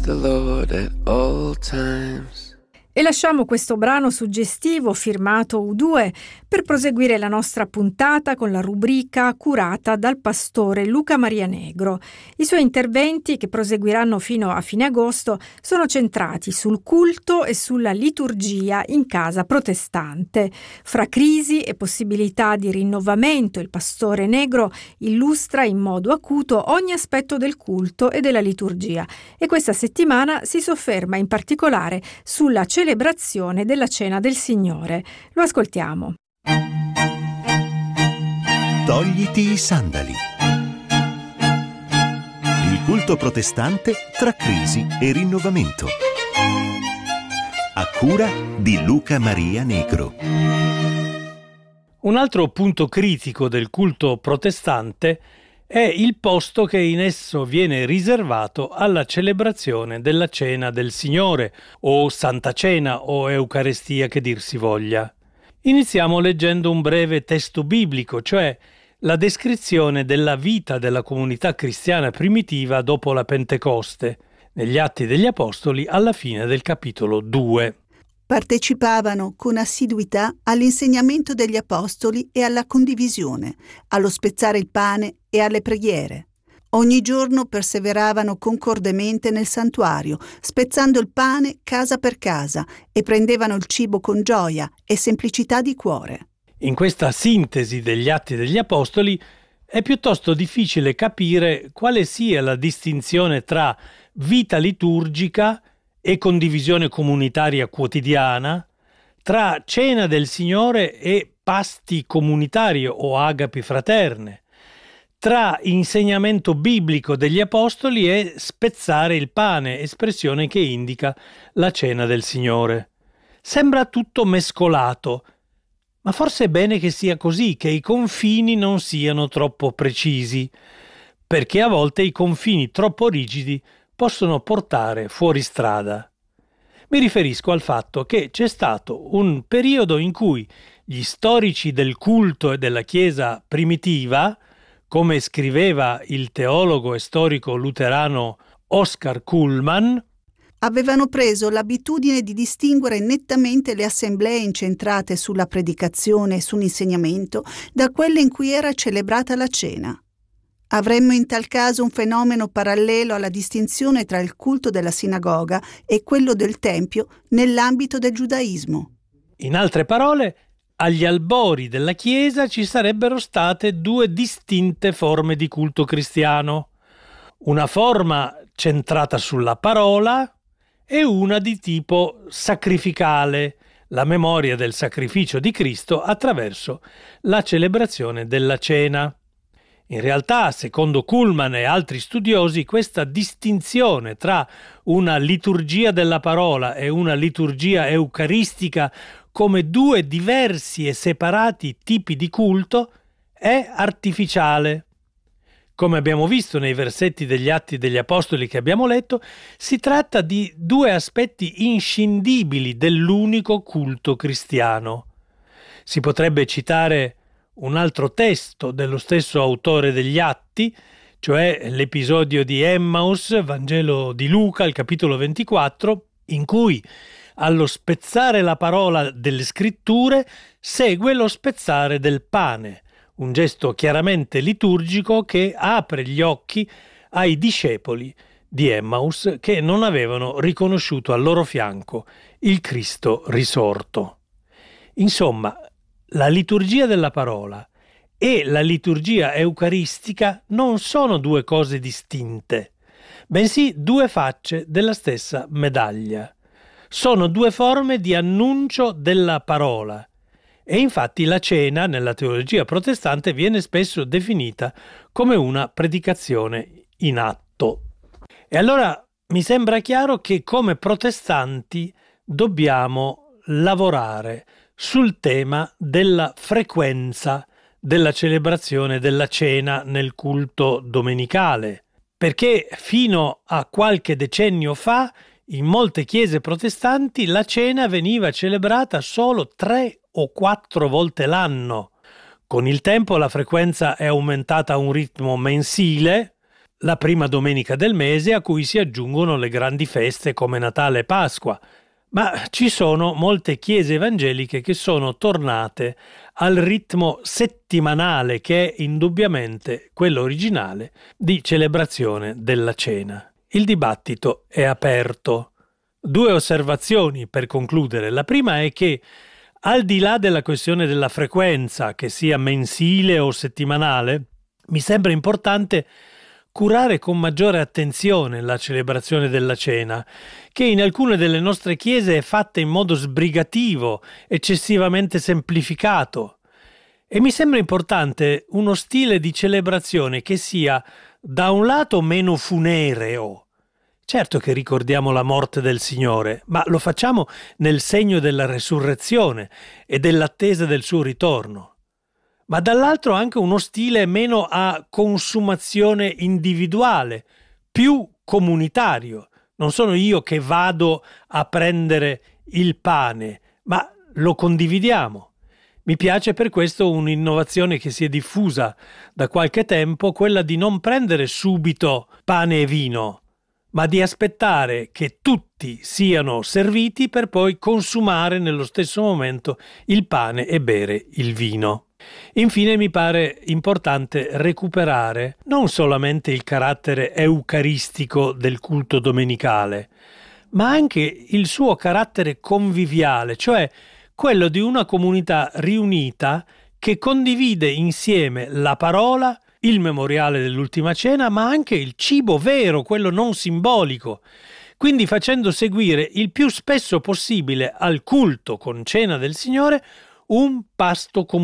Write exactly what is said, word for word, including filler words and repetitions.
the Lord at all times. E lasciamo questo brano suggestivo firmato U due per proseguire la nostra puntata con la rubrica curata dal pastore Luca Maria Negro. I suoi interventi, che proseguiranno fino a fine agosto, sono centrati sul culto e sulla liturgia in casa protestante. Fra crisi e possibilità di rinnovamento, il pastore Negro illustra in modo acuto ogni aspetto del culto e della liturgia, e questa settimana si sofferma in particolare sulla celebrazione della Cena del Signore. Lo ascoltiamo. Togliti i sandali. Il culto protestante tra crisi e rinnovamento. A cura di Luca Maria Negro. Un altro punto critico del culto protestante è il posto che in esso viene riservato alla celebrazione della Cena del Signore, o Santa Cena o Eucaristia che dir si voglia. Iniziamo leggendo un breve testo biblico, cioè la descrizione della vita della comunità cristiana primitiva dopo la Pentecoste, negli Atti degli Apostoli alla fine del capitolo due. Partecipavano con assiduità all'insegnamento degli apostoli e alla condivisione, allo spezzare il pane e alle preghiere. Ogni giorno perseveravano concordemente nel santuario, spezzando il pane casa per casa, e prendevano il cibo con gioia e semplicità di cuore. In questa sintesi degli Atti degli Apostoli è piuttosto difficile capire quale sia la distinzione tra vita liturgica e condivisione comunitaria quotidiana, tra cena del Signore e pasti comunitari o agapi fraterne, tra insegnamento biblico degli apostoli e spezzare il pane, espressione che indica la cena del Signore. Sembra tutto mescolato, ma forse è bene che sia così, che i confini non siano troppo precisi, perché a volte i confini troppo rigidi possono portare fuori strada. Mi riferisco al fatto che c'è stato un periodo in cui gli storici del culto e della Chiesa primitiva, come scriveva il teologo e storico luterano Oscar Cullmann, avevano preso l'abitudine di distinguere nettamente le assemblee incentrate sulla predicazione e sull'insegnamento da quelle in cui era celebrata la cena. Avremmo in tal caso un fenomeno parallelo alla distinzione tra il culto della sinagoga e quello del Tempio nell'ambito del giudaismo. In altre parole, agli albori della Chiesa ci sarebbero state due distinte forme di culto cristiano, una forma centrata sulla parola e una di tipo sacrificale, la memoria del sacrificio di Cristo attraverso la celebrazione della cena. In realtà, secondo Cullmann e altri studiosi, questa distinzione tra una liturgia della parola e una liturgia eucaristica come due diversi e separati tipi di culto è artificiale. Come abbiamo visto nei versetti degli Atti degli Apostoli che abbiamo letto, si tratta di due aspetti inscindibili dell'unico culto cristiano. Si potrebbe citare un altro testo dello stesso autore degli Atti, cioè l'episodio di Emmaus, Vangelo di Luca, il capitolo ventiquattro, in cui allo spezzare la parola delle scritture segue lo spezzare del pane, un gesto chiaramente liturgico che apre gli occhi ai discepoli di Emmaus che non avevano riconosciuto al loro fianco il Cristo risorto. Insomma, la liturgia della parola e la liturgia eucaristica non sono due cose distinte, bensì due facce della stessa medaglia. Sono due forme di annuncio della parola e infatti la cena nella teologia protestante viene spesso definita come una predicazione in atto. E allora mi sembra chiaro che come protestanti dobbiamo lavorare sul tema della frequenza della celebrazione della cena nel culto domenicale, perché fino a qualche decennio fa in molte chiese protestanti la cena veniva celebrata solo tre o quattro volte l'anno. Con il tempo la frequenza è aumentata a un ritmo mensile, la prima domenica del mese, a cui si aggiungono le grandi feste come Natale e Pasqua. Ma ci sono molte chiese evangeliche che sono tornate al ritmo settimanale, che è indubbiamente quello originale di celebrazione della cena. Il dibattito è aperto. Due osservazioni per concludere. La prima è che, al di là della questione della frequenza, che sia mensile o settimanale, mi sembra importante curare con maggiore attenzione la celebrazione della cena, che in alcune delle nostre chiese è fatta in modo sbrigativo, eccessivamente semplificato. E mi sembra importante uno stile di celebrazione che sia, da un lato, meno funereo. Certo che ricordiamo la morte del Signore, ma lo facciamo nel segno della resurrezione e dell'attesa del suo ritorno. Ma dall'altro anche uno stile meno a consumazione individuale, più comunitario. Non sono io che vado a prendere il pane, ma lo condividiamo. Mi piace per questo un'innovazione che si è diffusa da qualche tempo, quella di non prendere subito pane e vino, ma di aspettare che tutti siano serviti per poi consumare nello stesso momento il pane e bere il vino. Infine mi pare importante recuperare non solamente il carattere eucaristico del culto domenicale, ma anche il suo carattere conviviale, cioè quello di una comunità riunita che condivide insieme la parola, il memoriale dell'ultima cena, ma anche il cibo vero, quello non simbolico, quindi facendo seguire il più spesso possibile al culto con cena del Signore un pasto comunitario.